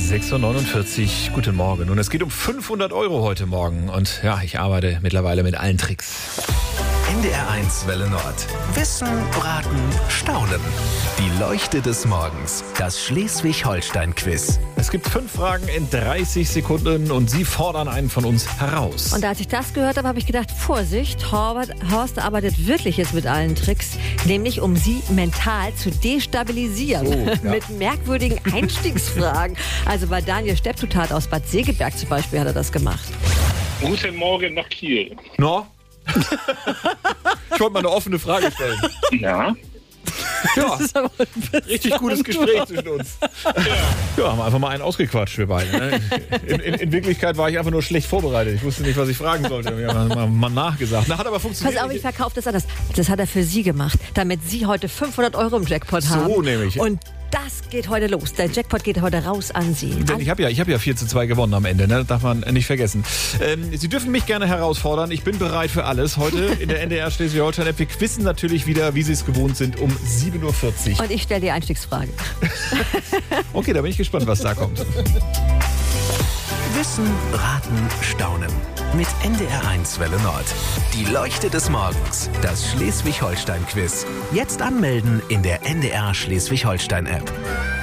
6.49 Uhr, guten Morgen. Und es geht um 500 Euro heute Morgen. Und ja, ich arbeite mittlerweile mit allen Tricks. NDR1 Welle Nord. Wissen, Braten, Staunen. Die Leuchte des Morgens. Das Schleswig-Holstein-Quiz. Es gibt 5 Fragen in 30 Sekunden und Sie fordern einen von uns heraus. Und als ich das gehört habe, habe ich gedacht, Vorsicht, Horst arbeitet wirklich jetzt mit allen Tricks, nämlich um Sie mental zu destabilisieren. Oh, ja. Mit merkwürdigen Einstiegsfragen. Also bei Daniel Stepptutat aus Bad Segeberg zum Beispiel hat er das gemacht. Guten Morgen nach Kiel. No? Ich wollte mal eine offene Frage stellen. Ja. Ja, Das ist aber ein richtig gutes Gespräch zwischen uns. Ja, haben wir einfach mal einen ausgequatscht, wir beide. Ne? In Wirklichkeit war ich einfach nur schlecht vorbereitet. Ich wusste nicht, was ich fragen sollte. Wir haben mal nachgesagt. Na, hat aber funktioniert. Pass auf, ich verkaufe das anders. Das hat er für Sie gemacht, damit Sie heute 500 Euro im Jackpot haben. So nämlich. Und das geht heute los. Der Jackpot geht heute raus an Sie. Denn ich habe ja 4:2 gewonnen am Ende, ne? Das darf man nicht vergessen. Sie dürfen mich gerne herausfordern. Ich bin bereit für alles. Heute in der NDR Schleswig-Holstein-App. Wir quizzen natürlich wieder, wie Sie es gewohnt sind, um 7.40 Uhr. Und ich stelle die Einstiegsfrage. Okay, da bin ich gespannt, was da kommt. Wissen, Braten, Staunen. Mit NDR1 Welle Nord. Die Leuchte des Morgens. Das Schleswig-Holstein-Quiz. Jetzt anmelden in der NDR Schleswig-Holstein-App.